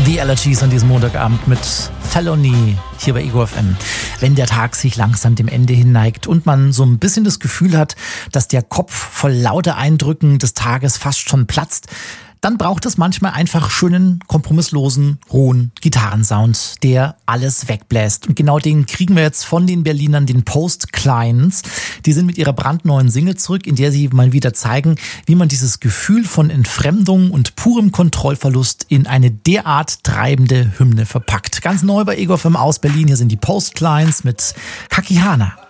Die Allergies an diesem Montagabend mit Felony hier bei Ego FM. Wenn der Tag sich langsam dem Ende hin neigt und man so ein bisschen das Gefühl hat, dass der Kopf voll lauter Eindrücken des Tages fast schon platzt, dann braucht es manchmal einfach schönen, kompromisslosen, rohen Gitarrensound, der alles wegbläst. Und genau den kriegen wir jetzt von den Berlinern, den Post Clients. Die sind mit ihrer brandneuen Single zurück, in der sie mal wieder zeigen, wie man dieses Gefühl von Entfremdung und purem Kontrollverlust in eine derart treibende Hymne verpackt. Ganz neu bei Ego FM aus Berlin. Hier sind die Post Clients mit Kakihana.